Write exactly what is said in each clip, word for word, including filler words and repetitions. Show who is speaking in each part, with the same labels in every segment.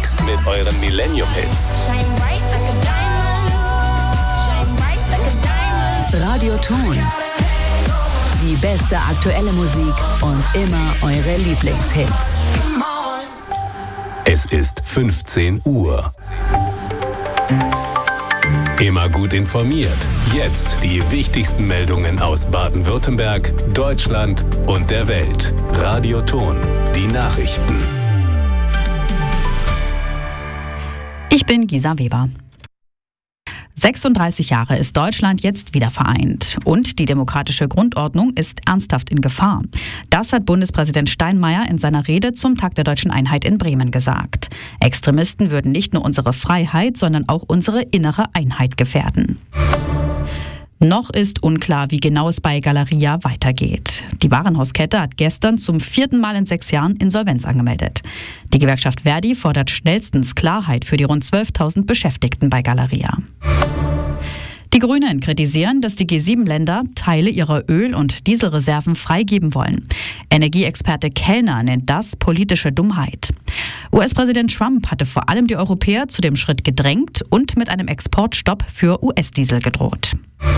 Speaker 1: gemixt mit euren Millennium-Hits.
Speaker 2: Radioton. Die beste aktuelle Musik und immer eure Lieblingshits.
Speaker 1: Es ist fünfzehn Uhr. Immer gut informiert. Jetzt die wichtigsten Meldungen aus Baden-Württemberg, Deutschland und der Welt. Radioton. Die Nachrichten.
Speaker 3: Ich bin Gisa Weber. sechsunddreißig Jahre ist Deutschland jetzt wieder vereint und die demokratische Grundordnung ist ernsthaft in Gefahr. Das hat Bundespräsident Steinmeier in seiner Rede zum Tag der Deutschen Einheit in Bremen gesagt. Extremisten würden nicht nur unsere Freiheit, sondern auch unsere innere Einheit gefährden. Noch ist unklar, wie genau es bei Galeria weitergeht. Die Warenhauskette hat gestern zum vierten Mal in sechs Jahren Insolvenz angemeldet. Die Gewerkschaft Verdi fordert schnellstens Klarheit für die rund zwölftausend Beschäftigten bei Galeria. Die Grünen kritisieren, dass die G sieben Länder Teile ihrer Öl- und Dieselreserven freigeben wollen. Energieexperte Kellner nennt das politische Dummheit. U S-Präsident Trump hatte vor allem die Europäer zu dem Schritt gedrängt und mit einem Exportstopp für U S-Diesel gedroht.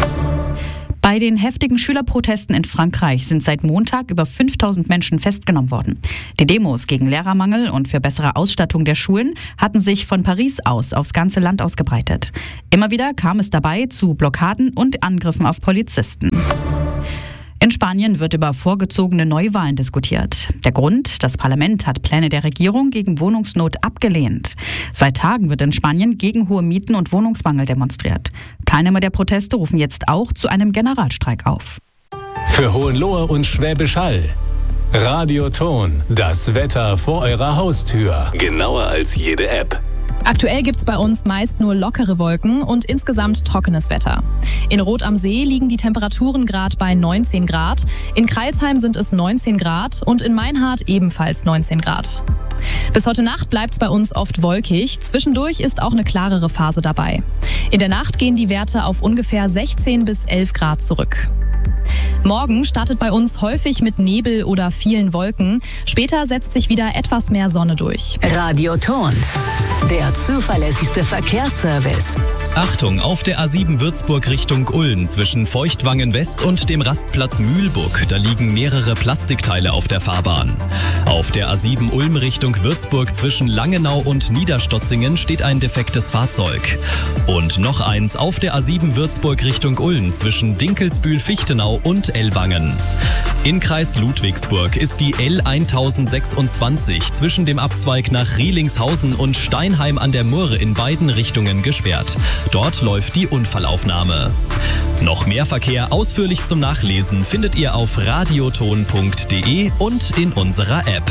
Speaker 3: Bei den heftigen Schülerprotesten in Frankreich sind seit Montag über fünftausend Menschen festgenommen worden. Die Demos gegen Lehrermangel und für bessere Ausstattung der Schulen hatten sich von Paris aus aufs ganze Land ausgebreitet. Immer wieder kam es dabei zu Blockaden und Angriffen auf Polizisten. In Spanien wird über vorgezogene Neuwahlen diskutiert. Der Grund: Das Parlament hat Pläne der Regierung gegen Wohnungsnot abgelehnt. Seit Tagen wird in Spanien gegen hohe Mieten und Wohnungsmangel demonstriert. Teilnehmer der Proteste rufen jetzt auch zu einem Generalstreik auf.
Speaker 1: Für Hohenlohe und Schwäbisch Hall. Radioton. Das Wetter vor eurer Haustür. Genauer als jede App.
Speaker 4: Aktuell gibt's bei uns meist nur lockere Wolken und insgesamt trockenes Wetter. In Rot am See liegen die Temperaturen gerade bei neunzehn Grad, in Crailsheim sind es neunzehn Grad und in Meinhard ebenfalls neunzehn Grad. Bis heute Nacht bleibt's bei uns oft wolkig, zwischendurch ist auch eine klarere Phase dabei. In der Nacht gehen die Werte auf ungefähr sechzehn bis elf Grad zurück. Morgen startet bei uns häufig mit Nebel oder vielen Wolken. Später setzt sich wieder etwas mehr Sonne durch.
Speaker 2: Radioton. Der zuverlässigste Verkehrsservice.
Speaker 5: Achtung, auf der A sieben Würzburg Richtung Ulm zwischen Feuchtwangen West und dem Rastplatz Mühlbuck. Da liegen mehrere Plastikteile auf der Fahrbahn. Auf der A sieben Ulm Richtung Würzburg zwischen Langenau und Niederstotzingen steht ein defektes Fahrzeug. Und noch eins auf der A sieben Würzburg Richtung Ulm zwischen Dinkelsbühl-Fichtenau und Ellwangen. In Kreis Ludwigsburg ist die L tausendsechsundzwanzig zwischen dem Abzweig nach Rielingshausen und Steinheim an der Murre in beiden Richtungen gesperrt. Dort läuft die Unfallaufnahme. Noch mehr Verkehr ausführlich zum Nachlesen findet ihr auf radioton punkt de und in unserer App.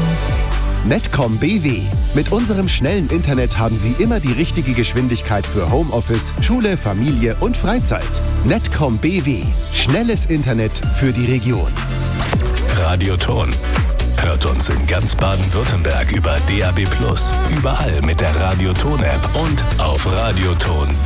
Speaker 6: Netcom B W. Mit unserem schnellen Internet haben Sie immer die richtige Geschwindigkeit für Homeoffice, Schule, Familie und Freizeit. Netcom B W. Schnelles Internet für die Region.
Speaker 1: Radioton. Hört uns in ganz Baden-Württemberg über D A B plus, überall mit der Radioton-App und auf radioton.